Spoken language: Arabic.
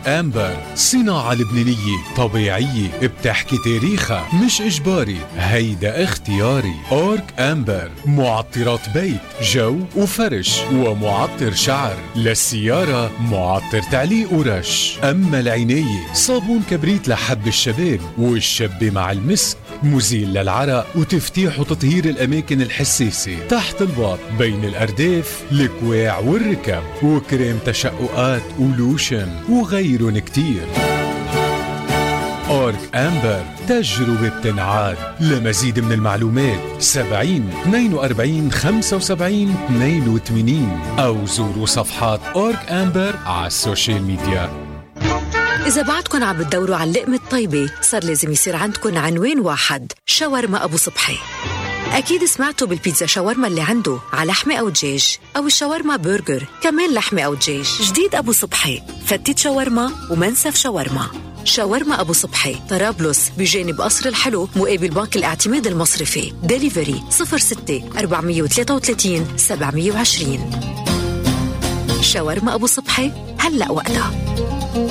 أمبر، صناعة لبنانية طبيعية بتحكي تاريخها مش إجباري، هيدا اختياري. أورك أمبر معطرات بيت، جو وفرش ومعطر شعر، للسيارة معطر تعليق ورش، أما العناية صابون كبريت لحب الشباب والشبة مع المسك، مزيل للعرق وتفتيح وتطهير الأماكن الحساسة تحت الباط بين الأرداف الكواع والركب، وكريم تشققات ولوشن وغيرن كتير. أورك أمبر، تجربة بتنعاد. لمزيد من المعلومات 70 42 75 82 أو زوروا صفحات أورك أمبر على السوشيال ميديا. إذا بعدكن عم بتدوروا على اللقمة الطيبة، صار لازم يصير عندكن عنوان واحد: شاورما أبو صبحي. أكيد سمعتوا بالبيتزا شاورما اللي عنده على لحمة أو دجاج، أو الشاورما برجر كمان لحمة أو دجاج. جديد أبو صبحي، فتة شاورما ومنسف شاورما. شاورما أبو صبحي، طرابلس بجانب قصر الحلو مقابل بنك الاعتماد المصرفي. ديليفري 06 433 720. شاورما أبو صبحي، هلأ وقتها.